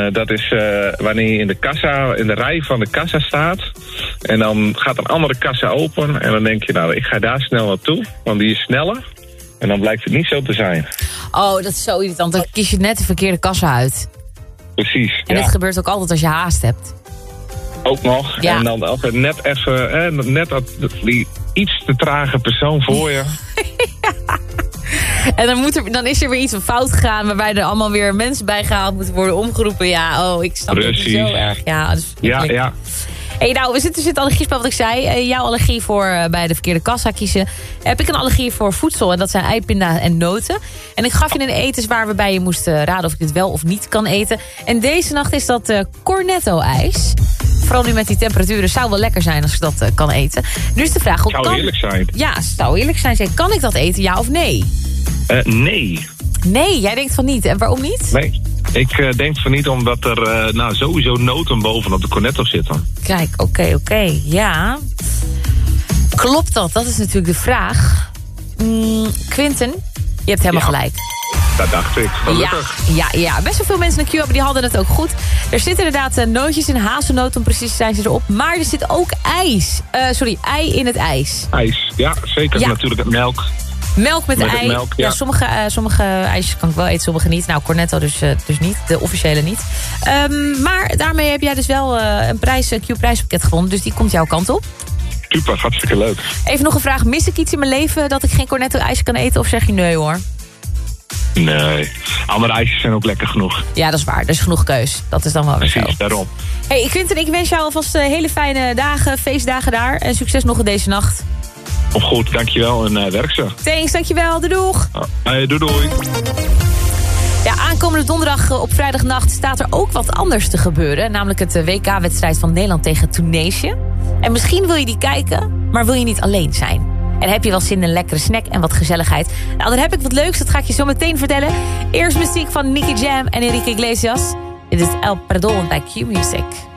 dat is wanneer je in de rij van de kassa staat. En dan gaat een andere kassa open. En dan denk je, nou, ik ga daar snel naartoe. Want die is sneller. En dan blijkt het niet zo te zijn. Oh, dat is zo irritant. Dan kies je net de verkeerde kassa uit. Precies, En dit gebeurt ook altijd als je haast hebt. Ook nog. Ja. En dan altijd net even, die iets te trage persoon voor je. Ja. En dan is er weer iets fout gegaan, waarbij er allemaal weer mensen bijgehaald moeten worden, omgeroepen. Ja, ik snap het zo erg. Ja, dat is ja. Hey, nou, we zitten in allergiespel, wat ik zei. Jouw allergie voor bij de verkeerde kassa kiezen. Heb ik een allergie voor voedsel, en dat zijn eipinda en noten. En ik gaf je een etenswaar waarbij je moest raden of ik dit wel of niet kan eten. En deze nacht is dat cornetto-ijs. Vooral nu met die temperaturen zou wel lekker zijn als ik dat kan eten. Nu is de vraag... Zou eerlijk zijn. Ja, zou eerlijk zijn. Kan ik dat eten, ja of nee? Nee. Nee, jij denkt van niet. En waarom niet? Nee. Ik denk van niet omdat er sowieso noten bovenop de cornetto zitten. Kijk, oké. Ja. Klopt dat? Dat is natuurlijk de vraag. Quinten, je hebt helemaal gelijk. Dat dacht ik, gelukkig. Ja, best wel veel mensen in de queue die hadden het ook goed. Er zitten inderdaad nootjes in, hazelnoten om precies te zijn ze erop. Maar er zit ook ei in het ijs. IJs, ja, zeker. Ja. Natuurlijk het melk. Melk met ei. Melk, ja. Sommige ijsjes kan ik wel eten, sommige niet. Nou, cornetto dus niet, de officiële niet. Maar daarmee heb jij dus wel een Q-prijspakket gewonnen. Dus die komt jouw kant op. Super, hartstikke leuk. Even nog een vraag. Mis ik iets in mijn leven dat ik geen cornetto-ijsje kan eten? Of zeg je nee hoor? Nee, andere ijsjes zijn ook lekker genoeg. Ja, dat is waar. Er is genoeg keus. Dat is dan wel weer zo. Precies, daarom. Hey, Quinten, ik wens jou alvast hele fijne dagen, feestdagen daar. En succes nog in deze nacht. Of goed, dankjewel en werk ze. Thanks, dankjewel. Doeg. Doei. Ja, aankomende donderdag op vrijdagnacht staat er ook wat anders te gebeuren. Namelijk het WK-wedstrijd van Nederland tegen Tunesië. En misschien wil je die kijken, maar wil je niet alleen zijn. En heb je wel zin in een lekkere snack en wat gezelligheid? Nou, dan heb ik wat leuks, dat ga ik je zo meteen vertellen. Eerst muziek van Nicky Jam en Enrique Iglesias. Dit is El Perdón bij Q-Music.